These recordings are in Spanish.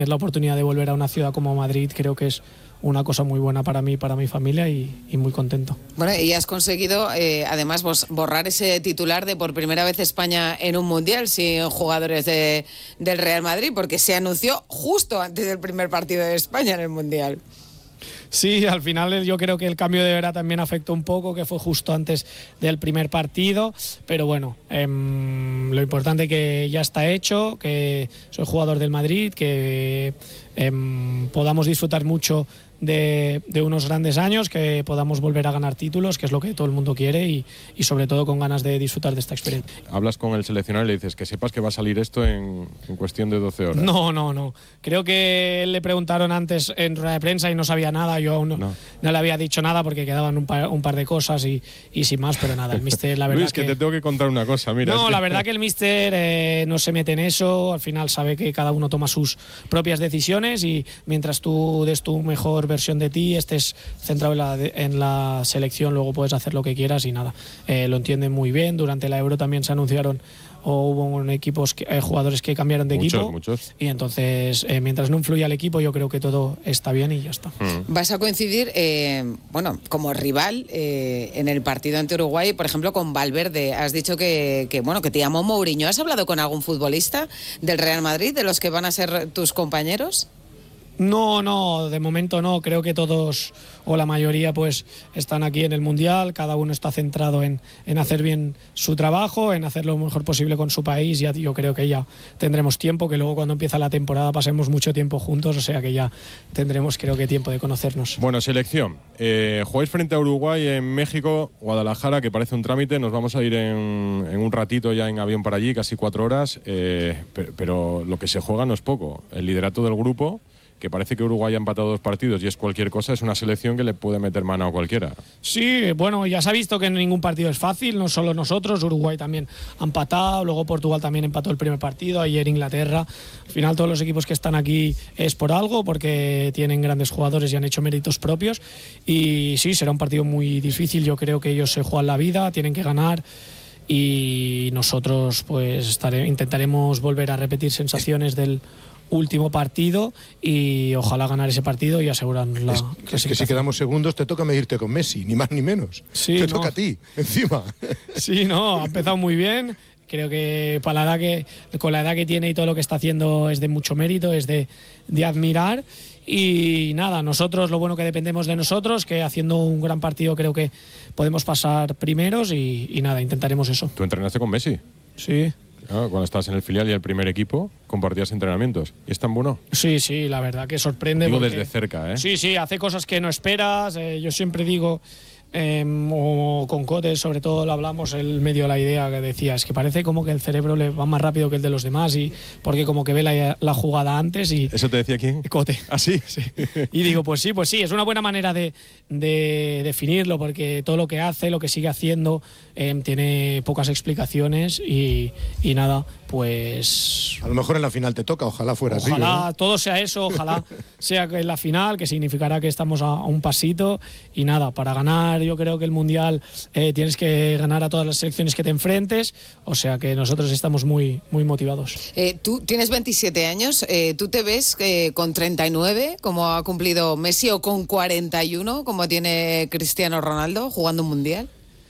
la oportunidad de volver a una ciudad como Madrid creo que es una cosa muy buena para mí, para mi familia y muy contento. Bueno, y has conseguido además borrar ese titular de por primera vez España en un mundial sin jugadores del Real Madrid, porque se anunció justo antes del primer partido de España en el mundial. Sí, al final yo creo que el cambio de hora también afectó un poco, que fue justo antes del primer partido, pero bueno, lo importante que ya está hecho, que soy jugador del Madrid, que podamos disfrutar mucho de unos grandes años, que podamos volver a ganar títulos, que es lo que todo el mundo quiere y sobre todo con ganas de disfrutar de esta experiencia. Hablas con el seleccionador y le dices que sepas que va a salir esto en cuestión de 12 horas. No. Creo que le preguntaron antes en rueda de prensa y no sabía nada. Yo aún no le había dicho nada porque quedaban un par de cosas y sin más, pero nada. El míster, la verdad Luis, que te tengo que contar una cosa, mira. No, la verdad que el míster no se mete en eso. Al final sabe que cada uno toma sus propias decisiones y mientras tú des tu mejor versión de ti, estés centrado en la selección, luego puedes hacer lo que quieras y nada. Lo entienden muy bien. Durante la Euro también se anunciaron hubo equipos jugadores que cambiaron de equipo muchos. Y entonces mientras no influya el equipo yo creo que todo está bien y ya está. Vas a coincidir como rival en el partido ante Uruguay, por ejemplo con Valverde. Has dicho que te llamó Mourinho. ¿Has hablado con algún futbolista del Real Madrid, de los que van a ser tus compañeros? No, de momento no. Creo que todos o la mayoría pues están aquí en el Mundial. Cada uno está centrado en hacer bien su trabajo, en hacer lo mejor posible con su país. Ya yo creo que ya tendremos tiempo, que luego cuando empieza la temporada pasemos mucho tiempo juntos, o sea que ya tendremos creo que tiempo de conocernos. Bueno, selección. Jugáis frente a Uruguay en México, Guadalajara, que parece un trámite. Nos vamos a ir en un ratito ya en avión para allí, casi 4 horas. Pero lo que se juega no es poco. El liderato del grupo, que parece que Uruguay ha empatado 2 partidos y es cualquier cosa, es una selección que le puede meter mano a cualquiera. Sí, bueno, ya se ha visto que ningún partido es fácil, no solo nosotros, Uruguay también ha empatado, luego Portugal también empató el primer partido, ayer Inglaterra. Al final todos los equipos que están aquí es por algo, porque tienen grandes jugadores y han hecho méritos propios. Y sí, será un partido muy difícil, yo creo que ellos se juegan la vida, tienen que ganar. Y nosotros pues intentaremos volver a repetir sensaciones del último partido y ojalá ganar ese partido y asegurarnos la clasificación. Es que si quedamos segundos te toca medirte con Messi, ni más ni menos. Sí, te toca a ti, encima. Sí, ha empezado muy bien. Creo que con la edad que tiene y todo lo que está haciendo es de mucho mérito, es de admirar. Y nada, nosotros lo bueno que dependemos de nosotros, que haciendo un gran partido creo que podemos pasar primeros y nada, intentaremos eso. ¿Tú entrenaste con Messi? Sí. Cuando estabas en el filial y el primer equipo, compartías entrenamientos. ¿Y es tan bueno? Sí, la verdad que sorprende. Digo desde cerca, ¿eh? Sí, hace cosas que no esperas. Yo siempre digo, o con Cote sobre todo lo hablamos, el medio de la idea que decía, es que parece como que el cerebro le va más rápido que el de los demás, y porque como que ve la jugada antes. Y ¿eso te decía quién? Cote. ¿Ah, sí? Sí. Y digo, pues sí, es una buena manera de definirlo, porque todo lo que hace, lo que sigue haciendo, tiene pocas explicaciones y nada, pues... A lo mejor en la final te toca, ojalá fuera así. Ojalá todo sea eso, ojalá sea que en la final, que significará que estamos a un pasito. Y nada, para ganar yo creo que el Mundial tienes que ganar a todas las selecciones que te enfrentes, o sea que nosotros estamos muy motivados. Tú tienes 27 años, ¿tú te ves con 39 como ha cumplido Messi o con 41 como tiene Cristiano Ronaldo jugando un Mundial?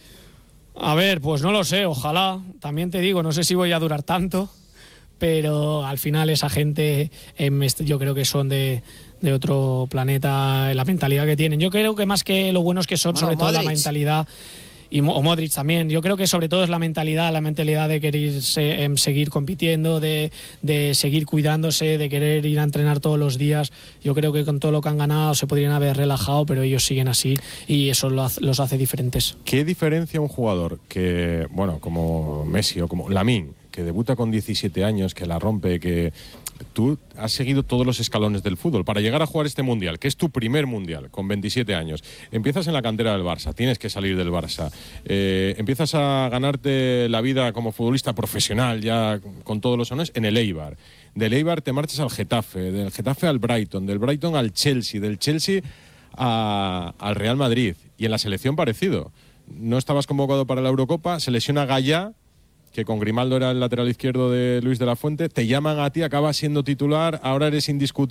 A ver, pues no lo sé, ojalá. También te digo, no sé si voy a durar tanto, pero al final esa gente yo creo que son de otro planeta, la mentalidad que tienen. Yo creo que más que lo buenos que son, sobre todo la mentalidad, o Modric también, yo creo que sobre todo es la mentalidad de querer seguir compitiendo, de seguir cuidándose, de querer ir a entrenar todos los días. Yo creo que con todo lo que han ganado se podrían haber relajado, pero ellos siguen así y eso los hace diferentes. ¿Qué diferencia un jugador que, bueno, como Messi o como Lamine, que debuta con 17 años, que la rompe, que tú has seguido todos los escalones del fútbol para llegar a jugar este Mundial, que es tu primer Mundial, con 27 años? Empiezas en la cantera del Barça, tienes que salir del Barça, empiezas a ganarte la vida como futbolista profesional, ya con todos los honores, en el Eibar. Del Eibar te marchas al Getafe, del Getafe al Brighton, del Brighton al Chelsea, del Chelsea al Real Madrid. Y en la selección parecido. No estabas convocado para la Eurocopa, se lesiona Gallá que con Grimaldo era el lateral izquierdo de Luis de la Fuente, te llaman a ti, acabas siendo titular, ahora eres indiscutible.